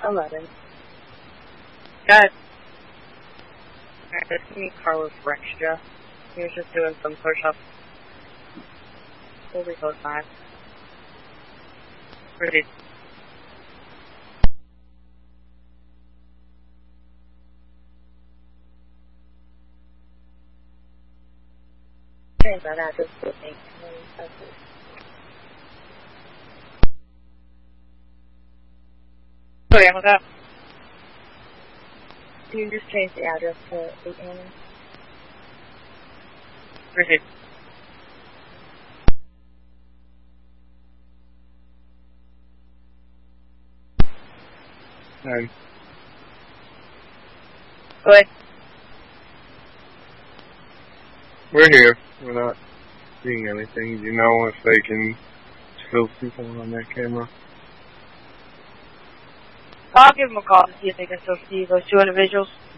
11. Got it. Alright, this is me, Carlos Rextra. He was just doing some push-ups. We'll be close by. Proceed. Change that address to me. Oh yeah, what's up? Can you just change the address to 8 Annie? Proceed. Hey, Go ahead. we're here. We're not seeing anything. Do you know if they can still see someone on that camera? I'll give them a call to see if they can still see those two individuals.